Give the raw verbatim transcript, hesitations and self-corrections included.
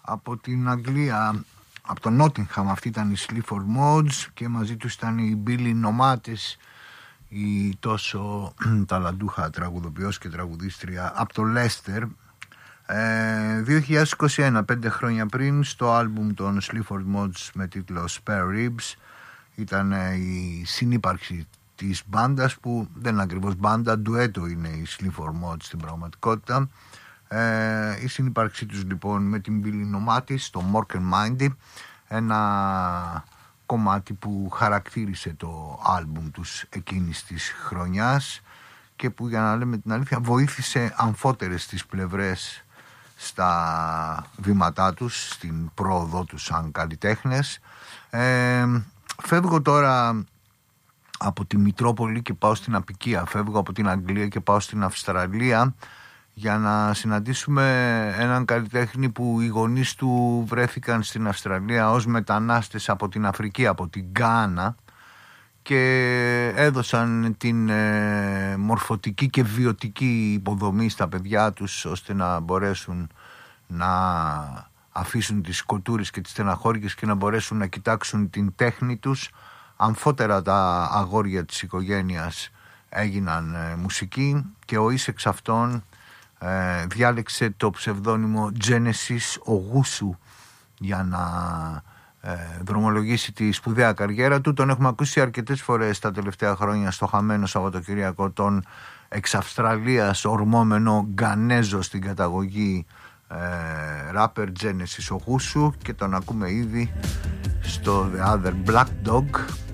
Από την Αγγλία, από το Νότιγχαμ, αυτή ήταν η Sleaford Mods και μαζί τους ήταν η Billy Nomatis, η τόσο ταλαντούχα τραγουδοποιός και τραγουδίστρια από το Leicester. ε, δύο χιλιάδες είκοσι ένα, πέντε χρόνια πριν, στο άλμπουμ των Sleaford Mods με τίτλο Spare Ribs, ήταν η συνύπαρξη της μπάντας, που δεν είναι ακριβώς μπάντα, ντουέτο είναι η Sleaford Mods στην πραγματικότητα. Ε, η συνύπαρξή τους λοιπόν με την Billy Nomatis, το Mork and Mindy, ένα κομμάτι που χαρακτήρισε το άλμπουμ τους εκείνης της χρονιάς και που, για να λέμε την αλήθεια, βοήθησε αμφότερες τις πλευρές στα βήματά τους, στην πρόοδό τους σαν καλλιτέχνες. Ε, φεύγω τώρα από τη Μητρόπολη και πάω στην Απικία, φεύγω από την Αγγλία και πάω στην Αυστραλία για να συναντήσουμε έναν καλλιτέχνη που οι γονείς του βρέθηκαν στην Αυστραλία ως μετανάστες από την Αφρική, από την Γκάνα, και έδωσαν την ε, μορφωτική και βιωτική υποδομή στα παιδιά τους ώστε να μπορέσουν να αφήσουν τις κοτούρες και τις στεναχώριες και να μπορέσουν να κοιτάξουν την τέχνη τους. Αμφότερα τα αγόρια της οικογένειας έγιναν ε, μουσική και ο εις εξ αυτών ε, διάλεξε το ψευδόνυμο Genesis Ογούσου για να ε, δρομολογήσει τη σπουδαία καριέρα του. Τον έχουμε ακούσει αρκετές φορές τα τελευταία χρόνια στο χαμένο Σαββατοκυριακό, τον εξ Αυστραλίας ορμόμενο Γκανέζο στην καταγωγή ε, rapper Genesis Ογούσου, και τον ακούμε ήδη στο The Other Black Dog.